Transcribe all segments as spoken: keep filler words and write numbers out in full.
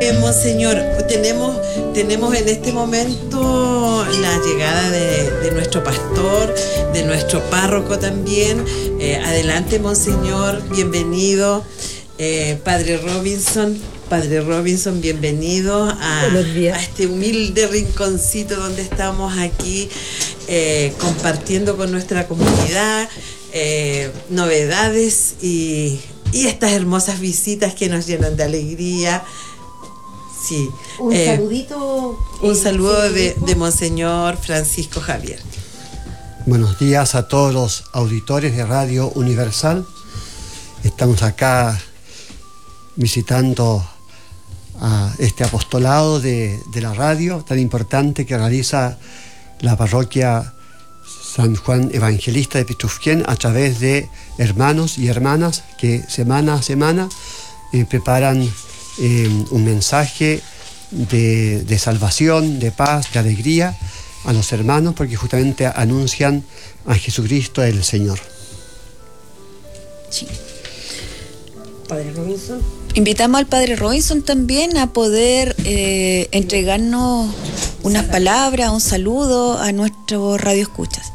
Bien, Monseñor, tenemos, tenemos en este momento la llegada de, de nuestro pastor, de nuestro párroco también. Eh, adelante, Monseñor, bienvenido. Eh, Padre Robinson, Padre Robinson, bienvenido a, a este humilde rinconcito donde estamos aquí eh, compartiendo con nuestra comunidad eh, novedades y, y estas hermosas visitas que nos llenan de alegría. Sí. Un eh, saludito. Un eh, saludo de, de Monseñor Francisco Javier. Buenos días a todos los auditores de Radio Universal. Estamos acá visitando a este apostolado de, de la radio tan importante que realiza la parroquia San Juan Evangelista de Pitufquén a través de hermanos y hermanas que semana a semana eh, preparan eh, un mensaje de, de salvación, de paz, de alegría a los hermanos, porque justamente anuncian a Jesucristo el Señor. Sí. Padre Robinson. Invitamos al Padre Robinson también a poder eh, entregarnos unas palabras, un saludo a nuestros radioescuchas.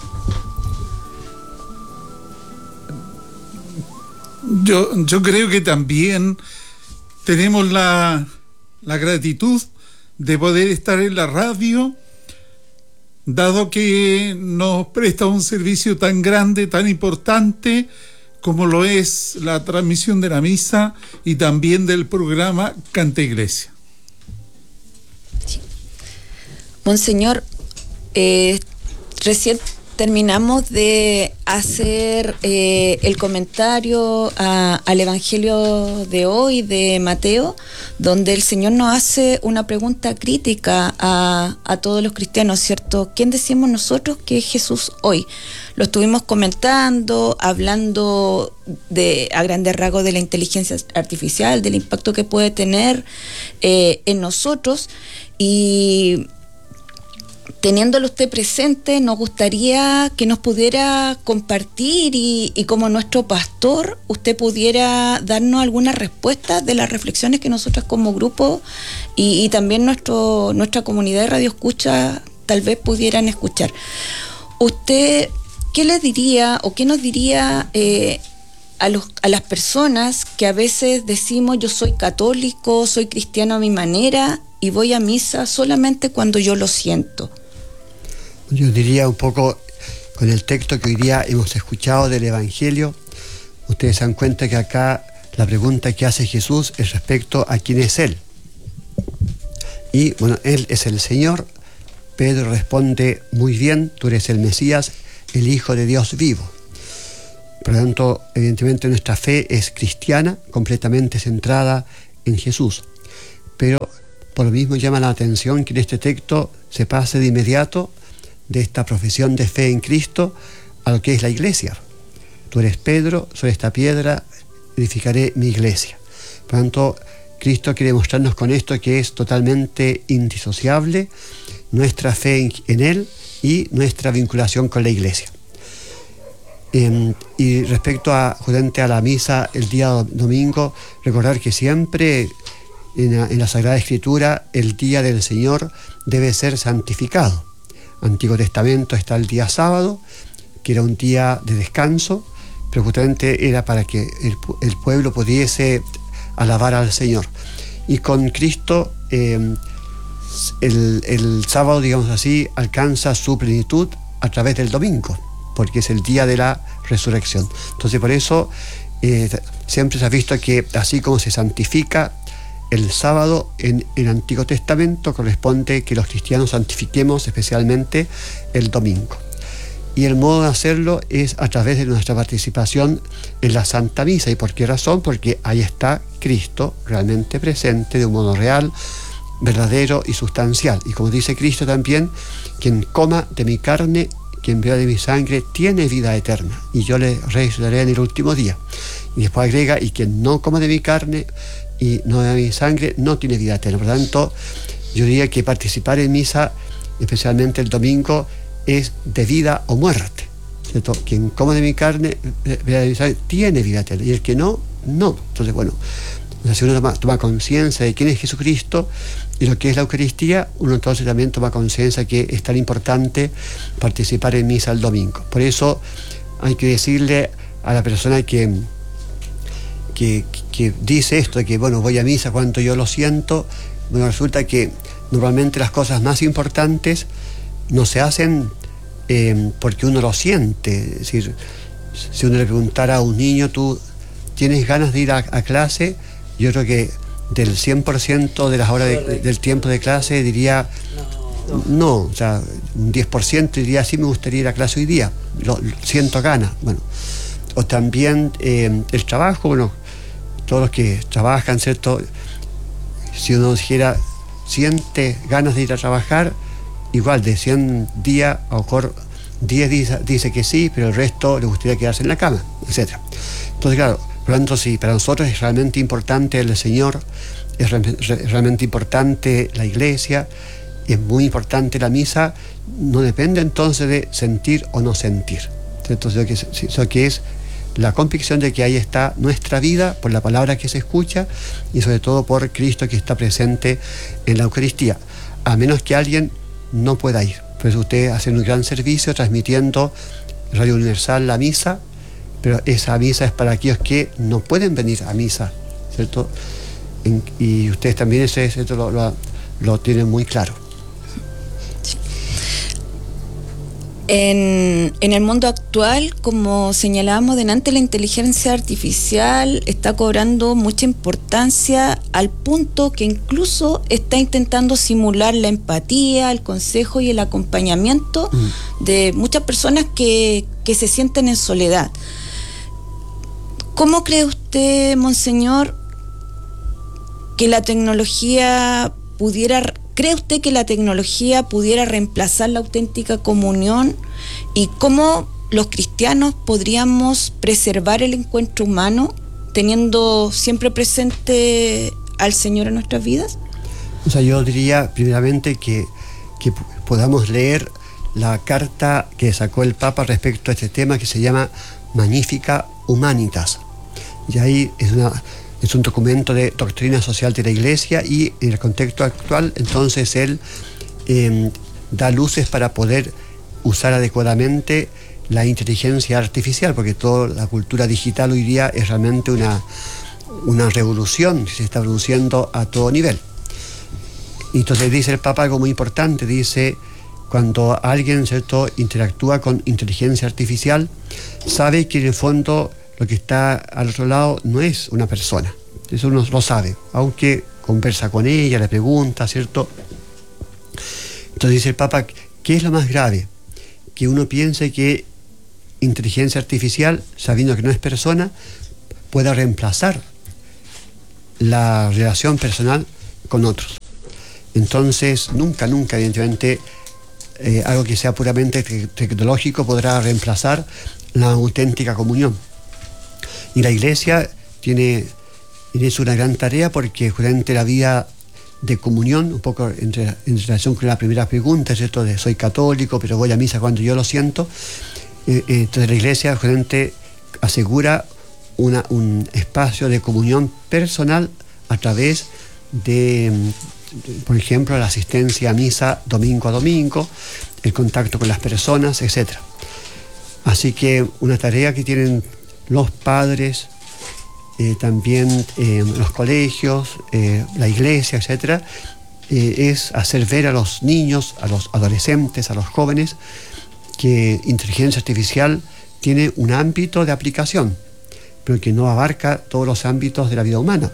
Yo, yo creo que también tenemos la, la gratitud de poder estar en la radio, dado que nos presta un servicio tan grande, tan importante, como lo es la transmisión de la misa y también del programa Canta Iglesia. Sí. Monseñor, eh, recién terminamos de hacer eh, el comentario a, al Evangelio de hoy de Mateo, donde el Señor nos hace una pregunta crítica a, a todos los cristianos, ¿cierto? ¿Quién decimos nosotros que es Jesús hoy? Lo estuvimos comentando, hablando de a grandes rasgos de la inteligencia artificial, del impacto que puede tener eh, en nosotros, y teniéndolo usted presente, nos gustaría que nos pudiera compartir y, y como nuestro pastor, usted pudiera darnos algunas respuestas de las reflexiones que nosotros como grupo y, y también nuestro, nuestra comunidad de Radio Escucha tal vez pudieran escuchar. Usted, ¿qué le diría o qué nos diría eh, a, los, a las personas que a veces decimos yo soy católico, soy cristiano a mi manera y voy a misa solamente cuando yo lo siento? Yo diría un poco con el texto que hoy día hemos escuchado del Evangelio. Ustedes se dan cuenta que acá la pregunta que hace Jesús es respecto a quién es Él. Y bueno, Él es el Señor. Pedro responde muy bien: tú eres el Mesías, el Hijo de Dios vivo. Por lo tanto, evidentemente nuestra fe es cristiana, completamente centrada en Jesús. Pero por lo mismo llama la atención que en este texto se pase de inmediato de esta profesión de fe en Cristo a lo que es la iglesia. Tú eres Pedro, sobre esta piedra edificaré mi iglesia. Por lo tanto, Cristo quiere mostrarnos con esto que es totalmente indisociable nuestra fe en, en Él y nuestra vinculación con la iglesia. Eh, y respecto a, justamente a la misa el día domingo, recordar que siempre en la, en la Sagrada Escritura el día del Señor debe ser santificado. Antiguo Testamento está el día sábado, que era un día de descanso, pero justamente era para que el, el pueblo pudiese alabar al Señor. Y con Cristo eh, el, el sábado, digamos así, alcanza su plenitud a través del domingo, porque es el día de la resurrección. Entonces por eso eh, siempre se ha visto que así como se santifica el sábado en el Antiguo Testamento, corresponde que los cristianos santifiquemos especialmente el domingo. Y el modo de hacerlo es a través de nuestra participación en la Santa Misa. ¿Y por qué razón? Porque ahí está Cristo realmente presente de un modo real, verdadero y sustancial. Y como dice Cristo también, quien coma de mi carne, quien beba de mi sangre, tiene vida eterna, y yo le resucitaré en el último día. Y después agrega, y quien no coma de mi carne y no de mi sangre, no tiene vida eterna. Por lo tanto, yo diría que participar en misa, especialmente el domingo, es de vida o muerte, ¿cierto? Quien come de mi carne, de mi sangre, tiene vida eterna, y el que no, no. Entonces, bueno, O sea, si uno toma, toma conciencia de quién es Jesucristo y lo que es la Eucaristía, uno entonces también toma conciencia que es tan importante participar en misa el domingo. Por eso hay que decirle a la persona que, que, que dice esto, de que bueno, voy a misa cuando yo lo siento. Bueno, resulta que normalmente las cosas más importantes no se hacen eh, porque uno lo siente. Es decir, si uno le preguntara a un niño, ¿tú tienes ganas de ir a, a clase? Yo creo que del cien por ciento de las horas de, del tiempo de clase diría no, no. no, o sea, un diez por ciento diría sí, me gustaría ir a clase hoy día, lo, lo siento ganas. Bueno, o también eh, el trabajo, bueno, todos los que trabajan, ¿cierto? Si uno dijera siente ganas de ir a trabajar, igual de cien días, a lo mejor diez dice, dice que sí, pero el resto le gustaría quedarse en la cama, etcétera. Entonces, claro, por lo tanto, si para nosotros es realmente importante el Señor, es re, re, realmente importante la iglesia, es muy importante la misa, no depende entonces de sentir o no sentir. Entonces, eso que es la convicción de que ahí está nuestra vida por la palabra que se escucha y sobre todo por Cristo que está presente en la Eucaristía, a menos que alguien no pueda ir. Por eso usted hace un gran servicio transmitiendo Radio Universal la misa, pero esa misa es para aquellos que no pueden venir a misa, ¿cierto? En, y ustedes también ese, ¿cierto? Lo, lo, lo tienen muy claro. En, en el mundo actual, como señalábamos delante, la inteligencia artificial está cobrando mucha importancia al punto que incluso está intentando simular la empatía, el consejo y el acompañamiento mm. de muchas personas que, que se sienten en soledad. ¿Cómo cree usted, Monseñor, que la tecnología pudiera, cree usted que la tecnología pudiera reemplazar la auténtica comunión? ¿Y cómo los cristianos podríamos preservar el encuentro humano teniendo siempre presente al Señor en nuestras vidas? O sea, yo diría primeramente que, que podamos leer la carta que sacó el Papa respecto a este tema que se llama Magnificat Humanitas. Y ahí es, una, es un documento de doctrina social de la Iglesia y en el contexto actual, entonces él eh, da luces para poder usar adecuadamente la inteligencia artificial, porque toda la cultura digital hoy día es realmente una, una revolución que se está produciendo a todo nivel. Entonces dice el Papa algo muy importante, dice: cuando alguien, ¿cierto?, interactúa con inteligencia artificial, sabe que en el fondo lo que está al otro lado no es una persona. Eso uno lo sabe, aunque conversa con ella, le pregunta, ¿cierto? Entonces dice el Papa, ¿qué es lo más grave? Que uno piense que inteligencia artificial, sabiendo que no es persona, pueda reemplazar la relación personal con otros. Entonces, nunca, nunca, evidentemente, eh, algo que sea puramente te- tecnológico podrá reemplazar la auténtica comunión. Y la Iglesia tiene, tiene una gran tarea, porque justamente la vida de comunión, un poco en, en relación con la primera pregunta, ¿cierto?, de soy católico, pero voy a misa cuando yo lo siento. Eh, entonces la Iglesia justamente asegura una, un espacio de comunión personal a través de, por ejemplo, la asistencia a misa domingo a domingo, el contacto con las personas, etcétera. Así que una tarea que tienen los padres, eh, también eh, los colegios, eh, la iglesia, etcétera, eh, es hacer ver a los niños, a los adolescentes, a los jóvenes, que inteligencia artificial tiene un ámbito de aplicación, pero que no abarca todos los ámbitos de la vida humana.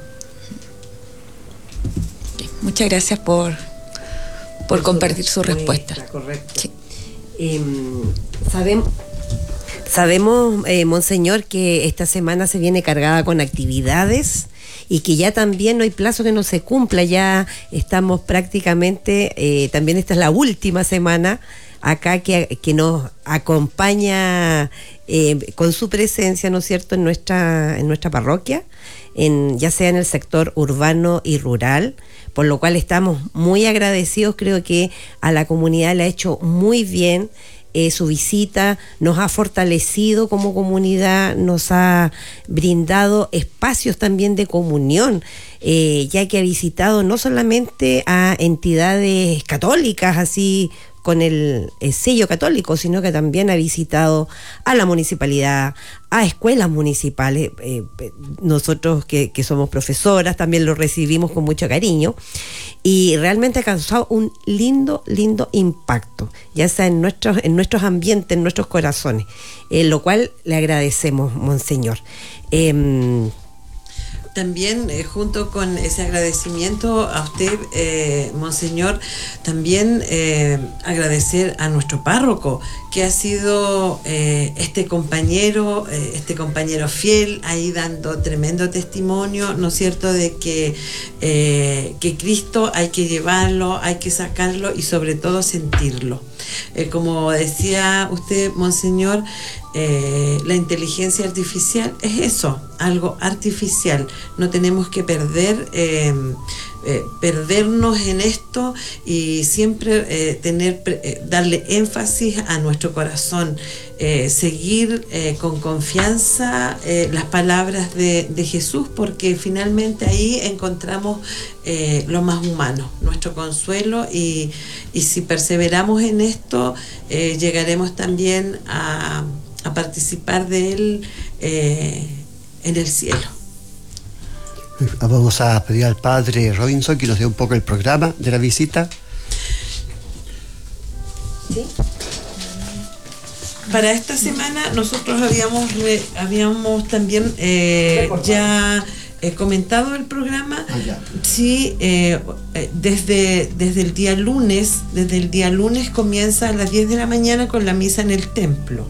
Muchas gracias por, por compartir su respuesta. Correcto. Sí. Eh, sabemos, sabemos eh, Monseñor, que esta semana se viene cargada con actividades y que ya también no hay plazo que no se cumpla. Ya estamos prácticamente, eh, también esta es la última semana acá que, que nos acompaña eh, con su presencia, ¿no es cierto?, en nuestra, en nuestra parroquia, en, ya sea en el sector urbano y rural, por lo cual estamos muy agradecidos. Creo que a la comunidad le ha hecho muy bien eh, su visita, nos ha fortalecido como comunidad, nos ha brindado espacios también de comunión, eh, ya que ha visitado no solamente a entidades católicas, así con el, el sello católico, sino que también ha visitado a la municipalidad, a escuelas municipales. Eh, nosotros que, que somos profesoras también lo recibimos con mucho cariño y realmente ha causado un lindo, lindo impacto, ya sea en nuestros, en nuestros ambientes, en nuestros corazones, eh, lo cual le agradecemos, Monseñor. Eh, También, eh, junto con ese agradecimiento a usted, eh, Monseñor, también eh, agradecer a nuestro párroco, que ha sido eh, este compañero, eh, este compañero fiel, ahí dando tremendo testimonio, ¿no es cierto?, de que, eh, que Cristo hay que llevarlo, hay que sacarlo y sobre todo sentirlo. Eh, como decía usted, Monseñor, Eh, la inteligencia artificial es eso, algo artificial. No tenemos que perder eh, eh, perdernos en esto y siempre eh, tener eh, darle énfasis a nuestro corazón, eh, seguir eh, con confianza eh, las palabras de, de Jesús, porque finalmente ahí encontramos eh, lo más humano, nuestro consuelo, y, y si perseveramos en esto eh, llegaremos también a a participar de él eh, en el cielo. Vamos a pedir al padre Robinson que nos dé un poco el programa de la visita. ¿Sí? Para esta semana nosotros habíamos re, habíamos también eh, ya eh, comentado el programa. Ah, ya. Sí, eh, desde, desde el día lunes, desde el día lunes comienza a las diez de la mañana con la misa en el templo.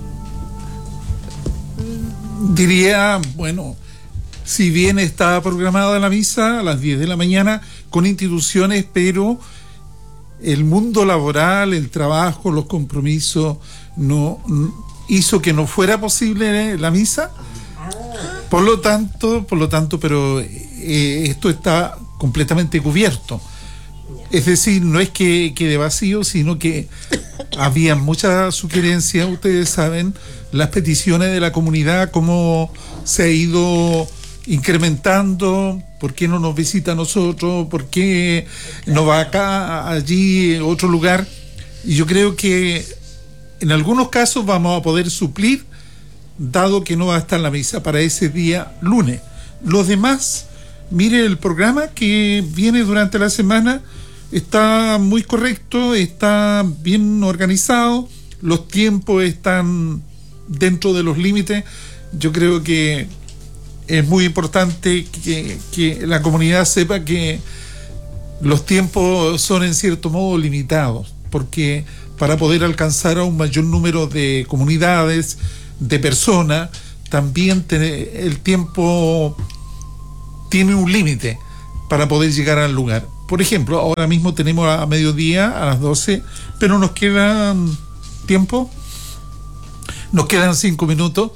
Diría, bueno, si bien está programada la misa a las diez de la mañana con instituciones, pero el mundo laboral, el trabajo, los compromisos, no, no hizo que no fuera posible la misa. Por lo tanto, por lo tanto, pero eh, esto está completamente cubierto. Es decir, no es que quede vacío, sino que había muchas sugerencias, ustedes saben, las peticiones de la comunidad, cómo se ha ido incrementando, por qué no nos visita a nosotros, por qué no va acá, allí, otro lugar. Y yo creo que en algunos casos vamos a poder suplir, dado que no va a estar la misa para ese día lunes. Los demás, mire el programa que viene durante la semana, está muy correcto, está bien organizado, los tiempos están dentro de los límites. Yo creo que es muy importante que, que la comunidad sepa que los tiempos son en cierto modo limitados, porque para poder alcanzar a un mayor número de comunidades, de personas, también te, el tiempo tiene un límite para poder llegar al lugar. Por ejemplo, ahora mismo tenemos a mediodía, a las doce, pero nos quedan tiempo, nos quedan cinco minutos.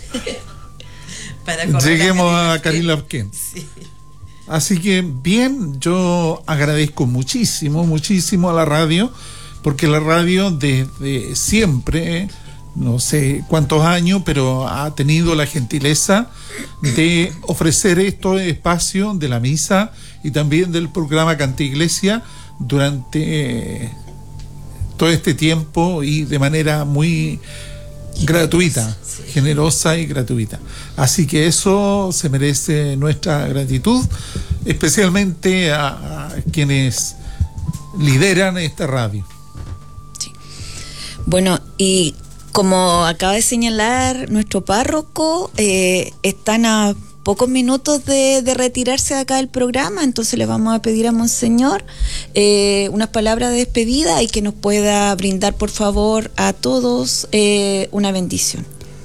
Para Lleguemos a Caril Abquén. Sí. Así que bien, yo agradezco muchísimo, muchísimo a la radio, porque la radio desde siempre, no sé cuántos años, pero ha tenido la gentileza de ofrecer estos espacios de la misa y también del programa Canta Iglesia durante eh, todo este tiempo y de manera muy gratuita, sí. generosa y gratuita. Así que eso se merece nuestra gratitud, especialmente a, a quienes lideran esta radio. Sí. Bueno, y como acaba de señalar nuestro párroco, eh, están a pocos minutos de, de retirarse de acá del programa, entonces le vamos a pedir a Monseñor eh, unas palabras de despedida y que nos pueda brindar, por favor, a todos eh, una bendición.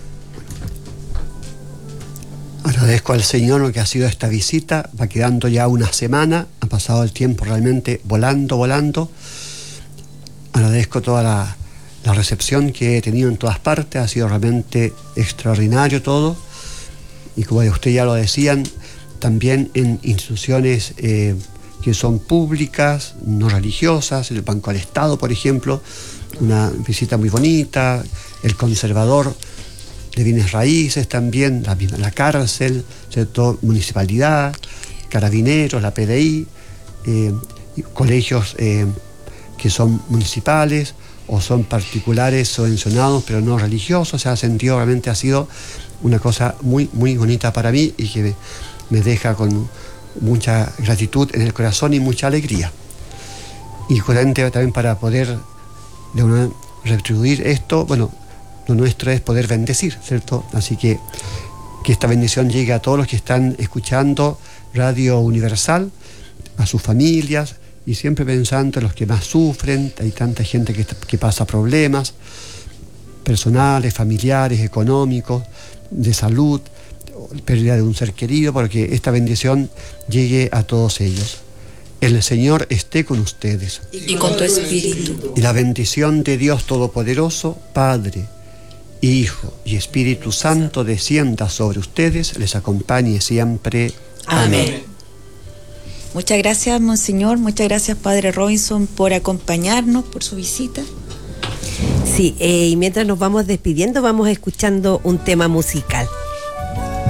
Agradezco al Señor lo que ha sido esta visita. Va quedando ya una semana, ha pasado el tiempo realmente volando, volando. Agradezco toda la, la recepción que he tenido en todas partes, ha sido realmente extraordinario todo. Y como ustedes ya lo decían, también en instituciones eh, que son públicas, no religiosas, el Banco del Estado, por ejemplo, una visita muy bonita, el conservador de bienes raíces también, la, la cárcel, ¿cierto? Municipalidad, carabineros, la P D I, eh, colegios eh, que son municipales o son particulares subvencionados pero no religiosos. O sea, ha sentido, realmente ha sido una cosa muy, muy bonita para mí y que me, me deja con mucha gratitud en el corazón y mucha alegría. Y justamente también para poder de una, retribuir esto, bueno, lo nuestro es poder bendecir, ¿cierto? Así que que esta bendición llegue a todos los que están escuchando Radio Universal, a sus familias, y siempre pensando en los que más sufren. Hay tanta gente que, que pasa problemas personales, familiares, económicos, de salud, pérdida de un ser querido, porque esta bendición llegue a todos ellos. El Señor esté con ustedes. Y con tu espíritu. Y la bendición de Dios Todopoderoso, Padre, Hijo y Espíritu Santo, descienda sobre ustedes, les acompañe siempre. Amén. Amén. Muchas gracias, Monseñor. Muchas gracias, Padre Robinson, por acompañarnos, por su visita. Sí, eh, y mientras nos vamos despidiendo, vamos escuchando un tema musical.